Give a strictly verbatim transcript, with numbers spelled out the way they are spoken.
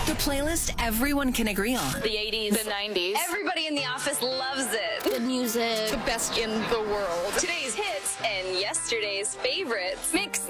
The playlist everyone can agree on. The eighties. The nineties. Everybody in the office loves it. The music. The best in the world. Today's hits and yesterday's favorites. Mix